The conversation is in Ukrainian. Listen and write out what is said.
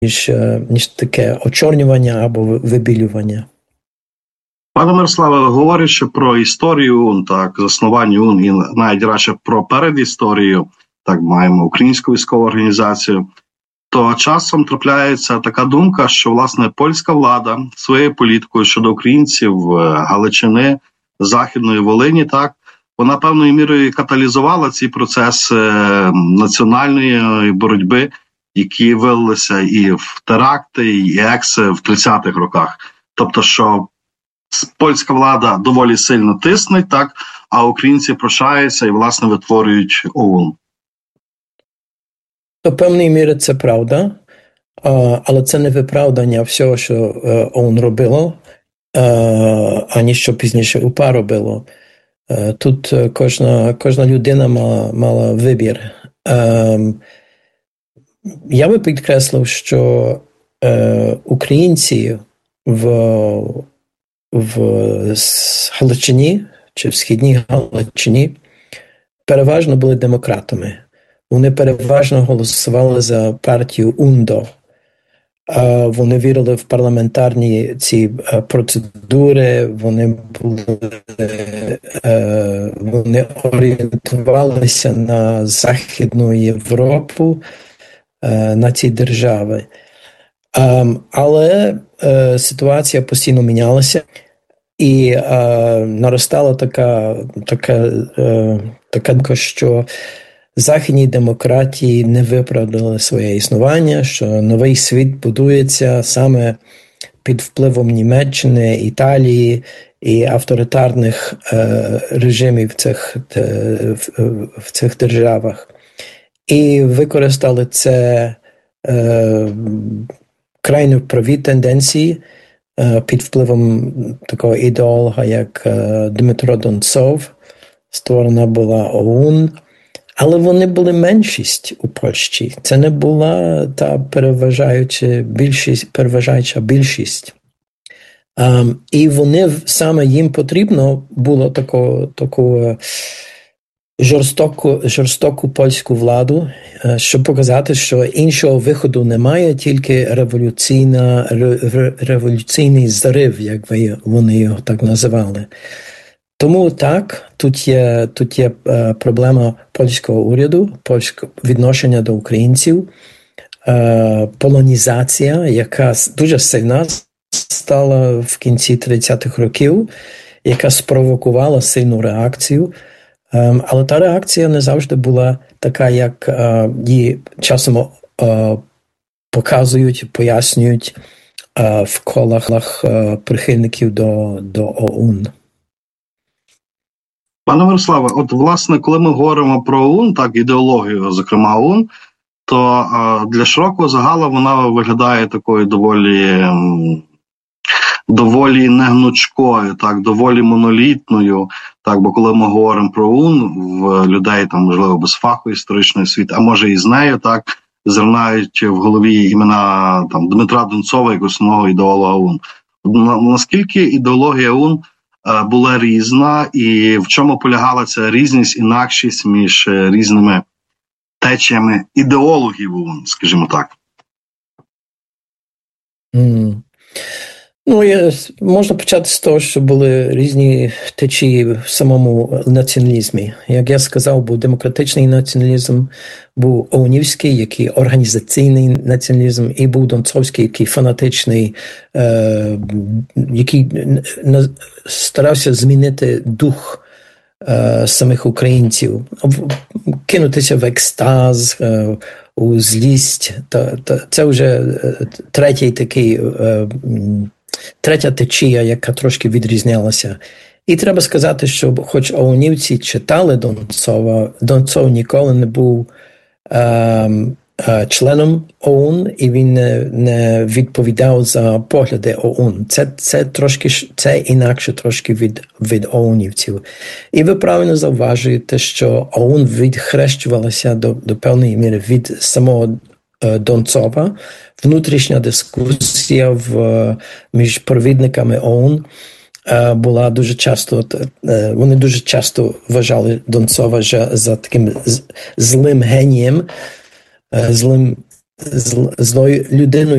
ніж таке очорнювання або вибілювання. Пане Мирославе, говорячи про історію ОУН, так, заснування ОУН і навіть радше про передісторію, так, маємо українську військову організацію, то часом трапляється така думка, що, власне, польська влада своєю політикою щодо українців Галичини, Західної Волині, так, вона певною мірою каталізувала ці процеси національної боротьби, які вилилися і в теракти, і екси в 30-х роках. Тобто, що польська влада доволі сильно тисне, так, а українці прощаються і, власне, витворюють ОУН. До певної міри це правда, але це не виправдання всього, що ОУН робило, ані що пізніше УПА робило. Тут кожна людина мала вибір. Я би підкреслив, що українці в Галичині чи в Східній Галичині переважно були демократами. Вони переважно голосували за партію УНДО. Вони вірили в парламентарні ці процедури, вони орієнтувалися на Західну Європу, на ці держави. Але ситуація постійно мінялася, і наростала така, що західні демократії не виправдали своє існування, що новий світ будується саме під впливом Німеччини, Італії і авторитарних режимів в цих державах. І використали це крайно праві тенденції під впливом такого ідеолога, як Дмитро Донцов. Створена була ОУН. Але вони були меншість у Польщі. Це не була та переважаюча більшість. І вони саме їм потрібно було таку жорстоку польську владу, щоб показати, що іншого виходу немає, тільки революційний зрив, як вони його так називали. Тому так, тут є проблема польського уряду, відношення до українців, полонізація, яка дуже сильна стала в кінці 30-х років, яка спровокувала сильну реакцію. Але та реакція не завжди була така, як її часом показують, пояснюють в колах прихильників до ОУН. Пане Мирославе, от, власне, коли ми говоримо про ОУН, так, ідеологію, зокрема ОУН, то для широкого загалу вона виглядає такою доволі негнучкою, так, доволі монолітною, так, бо коли ми говоримо про ОУН, в людей, там, можливо, без фаху історичної освіти, а може і з нею, так, зернають в голові імена там Дмитра Донцова, як основного ідеолога ОУН. Наскільки ідеологія ОУН була різна, і в чому полягала ця різність, інакшість між різними течіями ідеологів ОУН, скажімо так? Можна почати з того, що були різні течії в самому націоналізмі. Як я сказав, був демократичний націоналізм, був оунівський, який організаційний націоналізм, і був донцовський, який фанатичний, який старався змінити дух самих українців, кинутися в екстаз, у злість. Це вже третя течія, яка трошки відрізнялася. І треба сказати, що хоч оунівці читали Донцова, Донцов ніколи не був членом ОУН, і він не відповідав за погляди ОУН. Це інакше трошки від оунівців. І ви правильно зауважуєте, що ОУН відхрещувалася до певної міри від самого Донцова. Внутрішня дискусія між провідниками ОУН була дуже часто, вони дуже часто вважали Донцова за таким злим генієм, злим злою людиною.